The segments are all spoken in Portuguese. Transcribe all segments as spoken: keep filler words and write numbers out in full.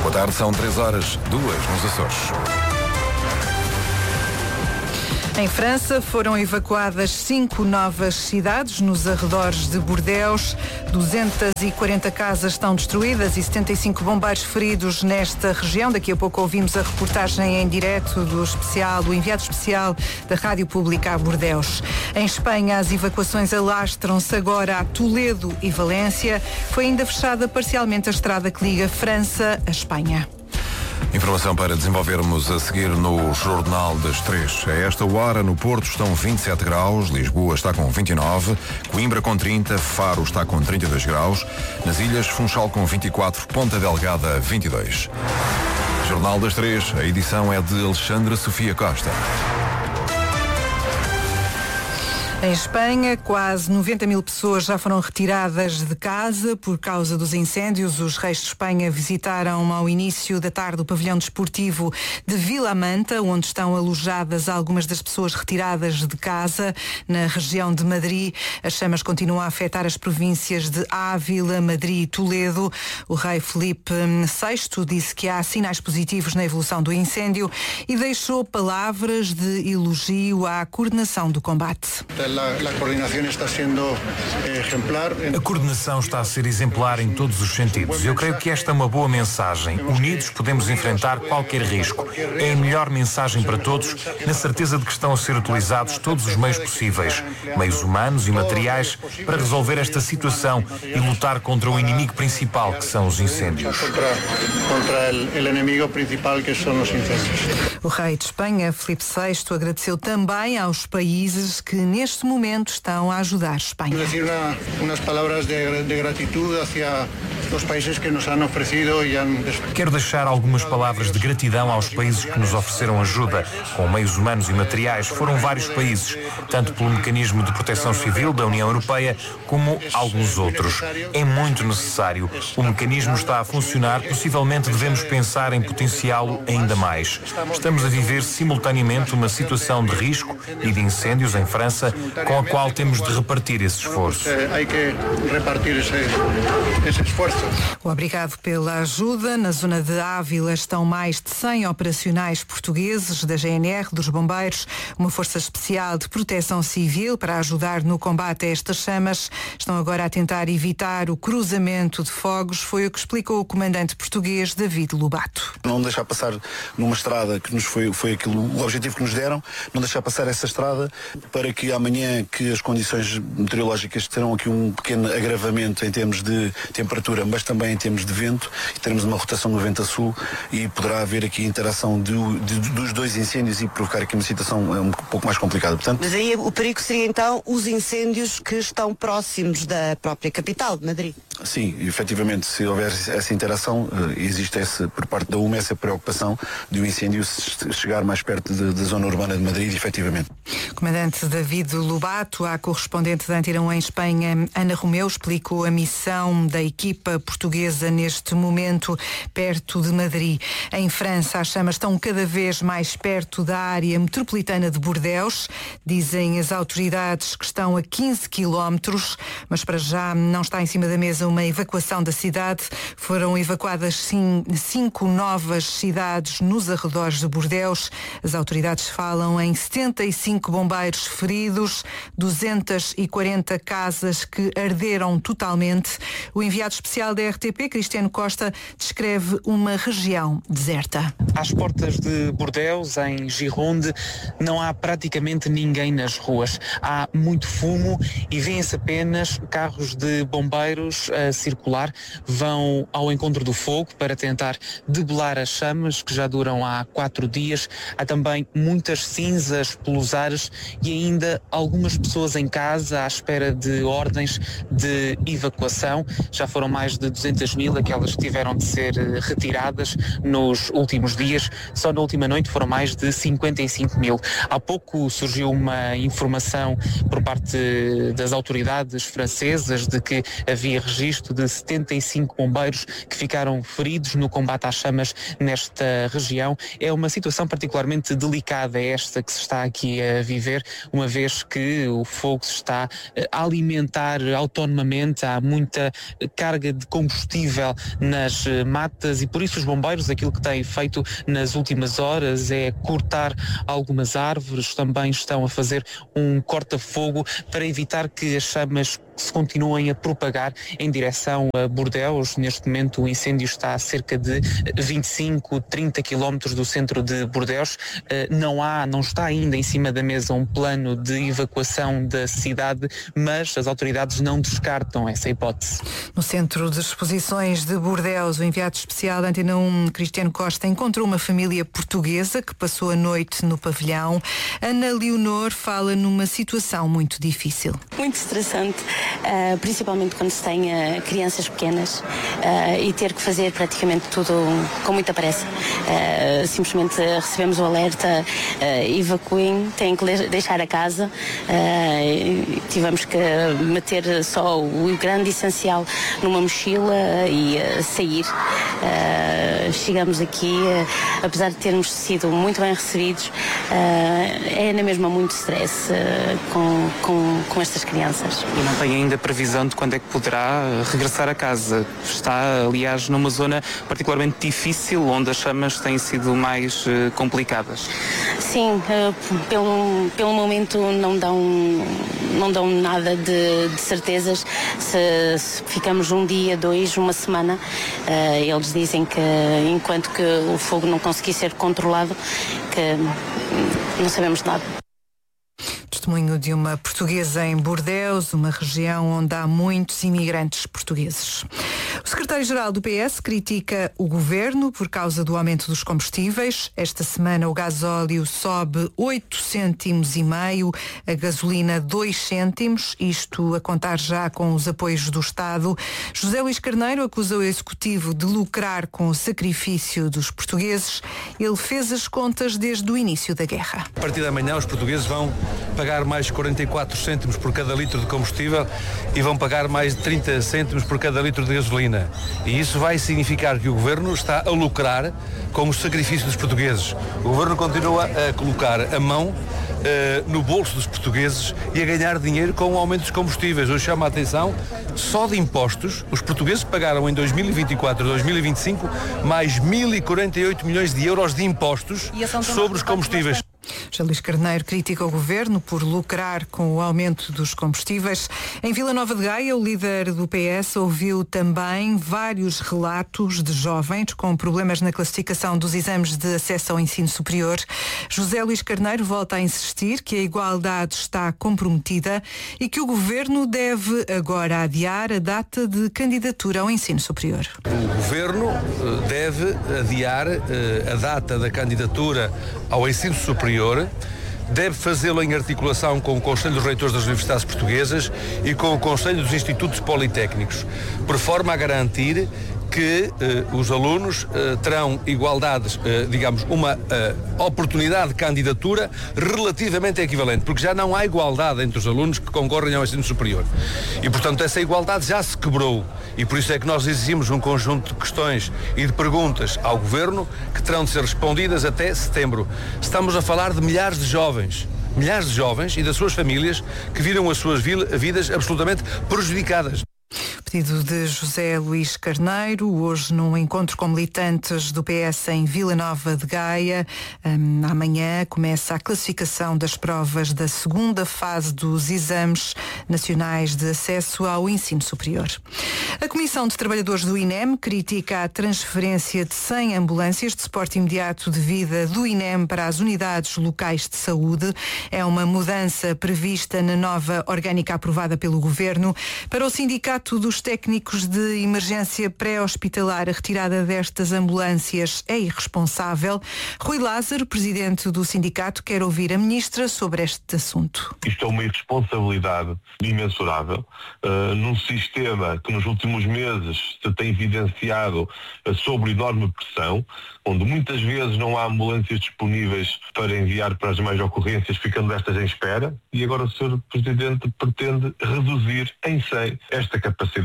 Boa tarde, são três horas, duas nos Açores. Em França foram evacuadas cinco novas cidades nos arredores de Bordeaux. duzentas e quarenta casas estão destruídas e setenta e cinco bombeiros feridos nesta região. Daqui a pouco ouvimos a reportagem em direto do especial, do enviado especial da Rádio Pública a Bordeaux. Em Espanha, as evacuações alastram-se agora a Toledo e Valência. Foi ainda fechada parcialmente a estrada que liga França a Espanha. Informação para desenvolvermos a seguir no Jornal das Três. A esta hora, no Porto estão vinte e sete graus, Lisboa está com vinte e nove, Coimbra com trinta, Faro está com trinta e dois graus, nas Ilhas, Funchal com vinte e quatro, Ponta Delgada vinte e dois. Jornal das Três, a edição é de Alexandra Sofia Costa. Em Espanha, quase noventa mil pessoas já foram retiradas de casa por causa dos incêndios. Os reis de Espanha visitaram ao início da tarde o pavilhão desportivo de Vilamanta, onde estão alojadas algumas das pessoas retiradas de casa. Na região de Madrid, as chamas continuam a afetar as províncias de Ávila, Madrid e Toledo. O rei Filipe sexto disse que há sinais positivos na evolução do incêndio e deixou palavras de elogio à coordenação do combate. A coordenação está a ser exemplar em todos os sentidos. Eu creio que esta é uma boa mensagem. Unidos podemos enfrentar qualquer risco. É a melhor mensagem para todos, na certeza de que estão a ser utilizados todos os meios possíveis, meios humanos e materiais, para resolver esta situação e lutar contra o inimigo principal, que são os incêndios. O rei de Espanha, Filipe sexto, agradeceu também aos países que neste momento estão a ajudar a Espanha. Quero deixar algumas palavras de gratidão aos países que nos ofereceram ajuda, com meios humanos e materiais. Foram vários países, tanto pelo mecanismo de proteção civil da União Europeia, como alguns outros. É muito necessário. O mecanismo está a funcionar, possivelmente devemos pensar em potenciá-lo ainda mais. Estamos a viver simultaneamente uma situação de risco e de incêndios em França, com a qual temos de repartir esse esforço. Obrigado pela ajuda. Na zona de Ávila estão mais de cem operacionais portugueses da G N R, dos bombeiros, uma força especial de proteção civil para ajudar no combate a estas chamas. Estão agora a tentar evitar o cruzamento de fogos, foi o que explicou o comandante português David Lobato. Não deixar passar numa estrada que nos foi, foi aquilo, o objetivo que nos deram, não deixar passar essa estrada para que amanhã, que as condições meteorológicas terão aqui um pequeno agravamento em termos de temperatura, mas também em termos de vento, e teremos uma rotação no vento a sul e poderá haver aqui interação de, de, dos dois incêndios e provocar aqui uma situação um pouco mais complicada. Portanto, mas aí o perigo seria então os incêndios que estão próximos da própria capital, de Madrid? Sim, efetivamente, se houver essa interação, existe essa, por parte da U M E, essa preocupação de o um incêndio chegar mais perto de, da zona urbana de Madrid, efetivamente. Comandante David Lobato, a correspondente da Antirão em Espanha, Ana Romeu, explicou a missão da equipa portuguesa neste momento perto de Madrid. Em França, as chamas estão cada vez mais perto da área metropolitana de Bordeaux. Dizem as autoridades que estão a quinze quilómetros, mas para já não está em cima da mesa uma evacuação da cidade. Foram evacuadas sim, cinco novas cidades nos arredores de Bordeaux. As autoridades falam em setenta e cinco bombeiros feridos, duzentas e quarenta casas que arderam totalmente. O enviado especial da R T P, Cristiano Costa, descreve uma região deserta. Às portas de Bordeaux, em Gironde, não há praticamente ninguém nas ruas. Há muito fumo e vêem-se apenas carros de bombeiros a circular. Vão ao encontro do fogo para tentar debelar as chamas, que já duram há quatro dias. Há também muitas cinzas pelos ares e ainda algumas pessoas em casa à espera de ordens de evacuação. Já foram mais de duzentas mil aquelas que tiveram de ser retiradas nos últimos dias. Só na última noite foram mais de cinquenta e cinco mil. Há pouco surgiu uma informação por parte das autoridades francesas de que havia registro registro de setenta e cinco bombeiros que ficaram feridos no combate às chamas nesta região. É uma situação particularmente delicada esta que se está aqui a viver, uma vez que o fogo se está a alimentar autonomamente, há muita carga de combustível nas matas e por isso os bombeiros aquilo que têm feito nas últimas horas é cortar algumas árvores, também estão a fazer um corta-fogo para evitar que as chamas se continuem a propagar em direção a Bordeus. Neste momento o incêndio está a cerca de vinte e cinco, trinta quilómetros do centro de Bordeus. Não há, não está ainda em cima da mesa um plano de evacuação da cidade, mas as autoridades não descartam essa hipótese. No centro de exposições de Bordeus, o enviado especial da Antena um, Cristiano Costa, encontrou uma família portuguesa que passou a noite no pavilhão. Ana Leonor fala numa situação muito difícil. Muito estressante. Uh, principalmente quando se tem uh, crianças pequenas uh, e ter que fazer praticamente tudo com muita pressa. Uh, simplesmente recebemos o alerta, uh, evacuem, têm que deixar a casa. Uh, tivemos que meter só o grande essencial numa mochila e uh, sair. Uh, chegamos aqui, uh, apesar de termos sido muito bem recebidos, uh, é na mesma muito stress uh, com, com, com estas crianças. E não tem ainda previsão de quando é que poderá regressar a casa. Está, aliás, numa zona particularmente difícil, onde as chamas têm sido mais uh, complicadas. Sim, uh, pelo, pelo momento não dão, não dão nada de, de certezas. Se, se ficamos um dia, dois, uma semana, uh, eles dizem que enquanto que o fogo não conseguir ser controlado, que não sabemos nada. Testemunho de uma portuguesa em Bordeus, uma região onde há muitos imigrantes portugueses. O secretário-geral do P S critica o governo por causa do aumento dos combustíveis. Esta semana o gasóleo sobe oito cêntimos e meio, a gasolina dois cêntimos, isto a contar já com os apoios do Estado. José Luís Carneiro acusa o Executivo de lucrar com o sacrifício dos portugueses. Ele fez as contas desde o início da guerra. A partir da manhã os portugueses vão pagar mais quarenta e quatro cêntimos por cada litro de combustível e vão pagar mais de trinta cêntimos por cada litro de gasolina. E isso vai significar que o Governo está a lucrar com o sacrifício dos portugueses. O Governo continua a colocar a mão uh, no bolso dos portugueses e a ganhar dinheiro com o aumento dos combustíveis. Eu chamo a atenção, só de impostos, os portugueses pagaram em dois mil e vinte e quatro e dois mil e vinte e cinco mais mil e quarenta e oito milhões de euros de impostos sobre os combustíveis. José Luís Carneiro critica o governo por lucrar com o aumento dos combustíveis. Em Vila Nova de Gaia, o líder do P S ouviu também vários relatos de jovens com problemas na classificação dos exames de acesso ao ensino superior. José Luís Carneiro volta a insistir que a igualdade está comprometida e que o governo deve agora adiar a data de candidatura ao ensino superior. O governo deve adiar a data da candidatura ao ensino superior. Deve fazê-lo em articulação com o Conselho dos Reitores das Universidades Portuguesas e com o Conselho dos Institutos Politécnicos, por forma a garantir que eh, os alunos eh, terão igualdades, eh, digamos, uma eh, oportunidade de candidatura relativamente equivalente, porque já não há igualdade entre os alunos que concorrem ao ensino superior. E, portanto, essa igualdade já se quebrou. E por isso é que nós exigimos um conjunto de questões e de perguntas ao Governo que terão de ser respondidas até setembro. Estamos a falar de milhares de jovens, milhares de jovens e das suas famílias que viram as suas vidas absolutamente prejudicadas. Pedido de José Luís Carneiro, hoje num encontro com militantes do P S em Vila Nova de Gaia. Um, amanhã começa a classificação das provas da segunda fase dos exames nacionais de acesso ao ensino superior. A Comissão de Trabalhadores do I N E M critica a transferência de cem ambulâncias de suporte imediato de vida do I N E M para as unidades locais de saúde. É uma mudança prevista na nova orgânica aprovada pelo Governo. Para o Sindicato dos técnicos de emergência pré-hospitalar, a retirada destas ambulâncias é irresponsável. Rui Lázaro, presidente do sindicato, quer ouvir a ministra sobre este assunto. Isto é uma irresponsabilidade imensurável uh, num sistema que nos últimos meses se tem evidenciado uh, sob enorme pressão, onde muitas vezes não há ambulâncias disponíveis para enviar para as demais ocorrências, ficando estas em espera, e agora o senhor Presidente pretende reduzir em cem esta capacidade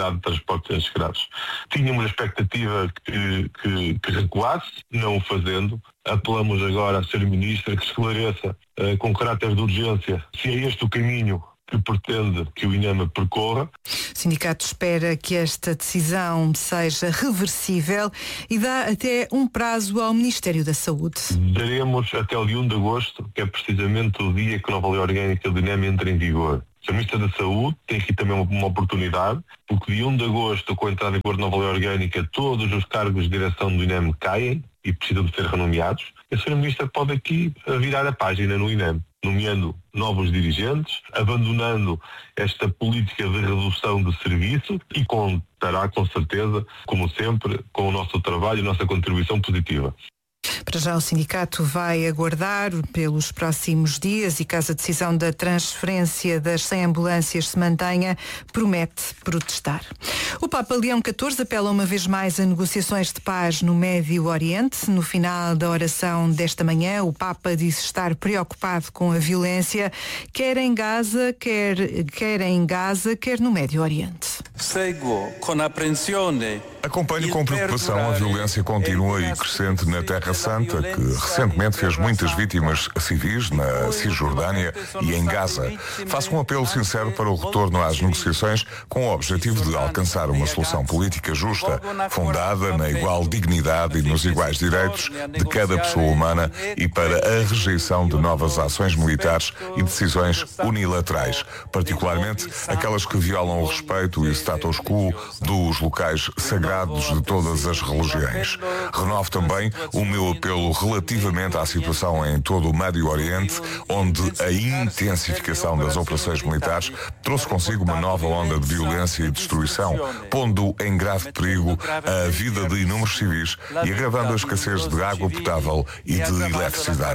capacidade de transporte de doentes graves. Tínhamos a expectativa que, que, que recuasse, não o fazendo. Apelamos agora à senhora Ministra que esclareça uh, com caráter de urgência se é este o caminho que pretende que o INEMA percorra. O sindicato espera que esta decisão seja reversível e dá até um prazo ao Ministério da Saúde. Daremos até o dia um de agosto, que é precisamente o dia que a nova lei orgânica do INEMA entra em vigor. O Ministro da Saúde tem aqui também uma, uma oportunidade, porque dia um de agosto, com a entrada em vigor da nova lei orgânica, todos os cargos de direção do INEM caem e precisam de ser renomeados. A senhora Ministra pode aqui virar a página no INEM, nomeando novos dirigentes, abandonando esta política de redução de serviço e contará com certeza, como sempre, com o nosso trabalho e a nossa contribuição positiva. Para já o sindicato vai aguardar pelos próximos dias e caso a decisão da transferência das cem ambulâncias se mantenha, promete protestar. O Papa Leão catorze apela uma vez mais a negociações de paz no Médio Oriente. No final da oração desta manhã, o Papa disse estar preocupado com a violência, quer em Gaza, quer, quer em Gaza, quer no Médio Oriente. Seguo com aprensione. Acompanho com preocupação a violência contínua e crescente na Terra Santa, que recentemente fez muitas vítimas civis na Cisjordânia e em Gaza. Faço um apelo sincero para o retorno às negociações com o objetivo de alcançar uma solução política justa, fundada na igual dignidade e nos iguais direitos de cada pessoa humana e para a rejeição de novas ações militares e decisões unilaterais, particularmente aquelas que violam o respeito e status quo dos locais sagrados de todas as religiões. Renovo também o meu apelo relativamente à situação em todo o Médio Oriente, onde a intensificação das operações militares trouxe consigo uma nova onda de violência e destruição, pondo em grave perigo a vida de inúmeros civis e agravando a escassez de água potável e de eletricidade.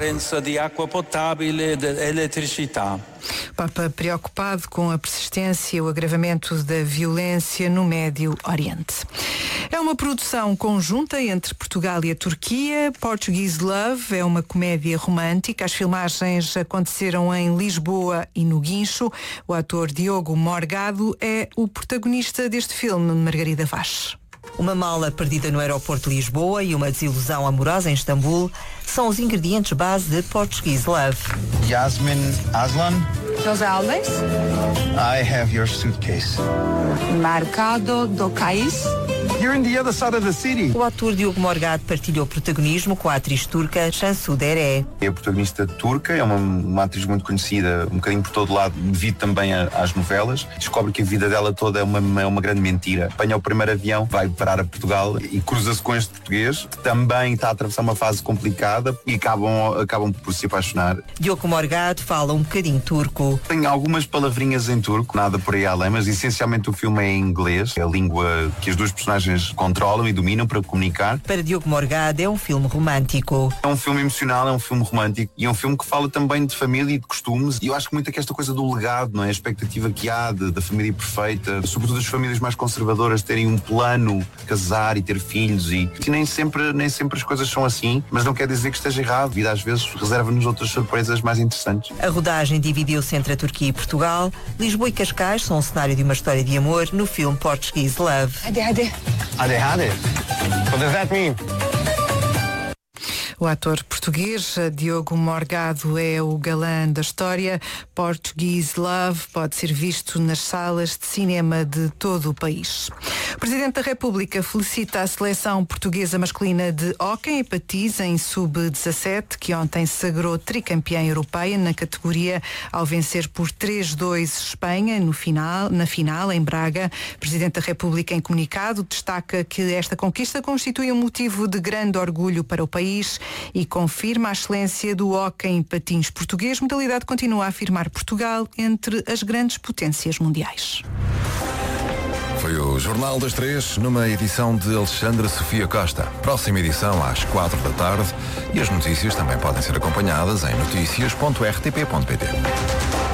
Papa preocupado com a persistência e o agravamento da violência no Médio Oriente. É uma produção conjunta entre Portugal e a Turquia. Portuguese Love é uma comédia romântica. As filmagens aconteceram em Lisboa e no Guincho. O ator Diogo Morgado é o protagonista deste filme, Margarida Vaz. Uma mala perdida no aeroporto de Lisboa e uma desilusão amorosa em Istambul são os ingredientes base de Portuguese Love. Yasmin Aslan. Rosales. I have your suitcase. Mercado do Cais. You're in the other side of the city. O ator Diogo Morgado partilhou protagonismo com a atriz turca Cansu Dere. É a protagonista turca, é uma, uma atriz muito conhecida, um bocadinho por todo lado, devido também a, às novelas. Descobre que a vida dela toda é uma, é uma grande mentira. Apanha o primeiro avião, vai parar a Portugal e cruza-se com este português, que também está a atravessar uma fase complicada e acabam, acabam por se apaixonar. Diogo Morgado fala um bocadinho turco. Tem algumas palavrinhas em turco, nada por aí além, mas essencialmente o filme é em inglês, é a língua que as duas personagens controlam e dominam para comunicar. Para Diogo Morgado é um filme romântico. É um filme emocional, é um filme romântico e é um filme que fala também de família e de costumes, e eu acho que muito que esta coisa do legado, não é? A expectativa que há de, da família perfeita, sobretudo as famílias mais conservadoras terem um plano, casar e ter filhos, e, e nem, sempre, nem sempre as coisas são assim, mas não quer dizer que esteja errado. A vida às vezes reserva-nos outras surpresas mais interessantes. A rodagem dividiu-se entre a Turquia e Portugal. Lisboa e Cascais são o cenário de uma história de amor no filme Portuguese Love. Ade, ade. Ade, ade. What does that mean? O ator português Diogo Morgado é o galã da história. Portuguese Love pode ser visto nas salas de cinema de todo o país. O Presidente da República felicita a seleção portuguesa masculina de hóquei e patins em sub dezassete, que ontem se sagrou tricampeã europeia na categoria ao vencer por três a dois Espanha no final, na final em Braga. O Presidente da República, em comunicado, destaca que esta conquista constitui um motivo de grande orgulho para o país e confirma a excelência do hóquei em patins português, modalidade que continua a afirmar Portugal entre as grandes potências mundiais. Foi o Jornal das Três, numa edição de Alexandra Sofia Costa. Próxima edição às quatro da tarde, e as notícias também podem ser acompanhadas em notícias ponto r t p ponto p t.